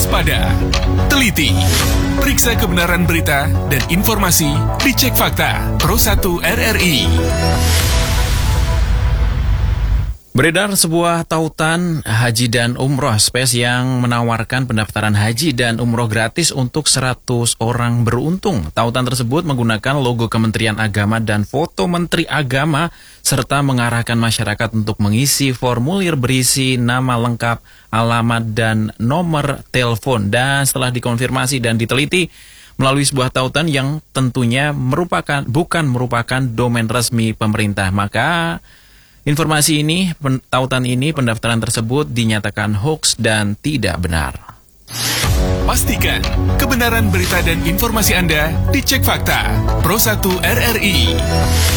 waspada, teliti, periksa kebenaran berita dan informasi, dicek fakta. Pro 1 RRI. Beredar sebuah tautan haji dan umroh Space yang menawarkan pendaftaran haji dan umroh gratis untuk 100 orang beruntung. Tautan tersebut menggunakan logo Kementerian Agama dan foto Menteri Agama serta mengarahkan masyarakat untuk mengisi formulir berisi nama lengkap, alamat, dan nomor telepon. Dan setelah dikonfirmasi dan diteliti melalui sebuah tautan yang tentunya bukan merupakan domain resmi pemerintah, maka informasi ini, tautan ini, pendaftaran tersebut dinyatakan hoax dan tidak benar. Pastikan kebenaran berita dan informasi Anda dicek fakta. Pro 1 RRI.